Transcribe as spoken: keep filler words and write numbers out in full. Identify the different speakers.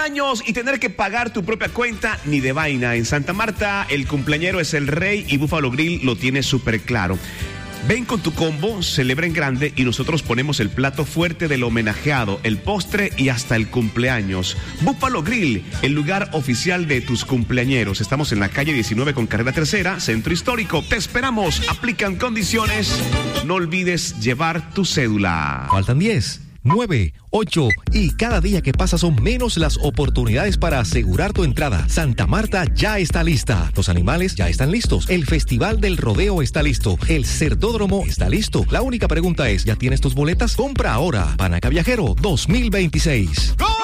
Speaker 1: cumpleaños y tener que pagar tu propia cuenta, ni de vaina. En Santa Marta, el cumpleañero es el rey y Buffalo Grill lo tiene súper claro. Ven con tu combo, celebra en grande y nosotros ponemos el plato fuerte del homenajeado, el postre y hasta el cumpleaños. Buffalo Grill, el lugar oficial de tus cumpleañeros. Estamos en la calle diecinueve con carrera tercera, Centro Histórico. Te esperamos, aplican condiciones. No olvides llevar tu cédula.
Speaker 2: Faltan diez. nueve, ocho y cada día que pasa son menos las oportunidades para asegurar tu entrada. Santa Marta ya está lista. Los animales ya están listos. El Festival del Rodeo está listo. El Cerdódromo está listo. La única pregunta es, ¿ya tienes tus boletas? Compra ahora. Panaca Viajero dos mil veintiséis.
Speaker 1: ¡Gol!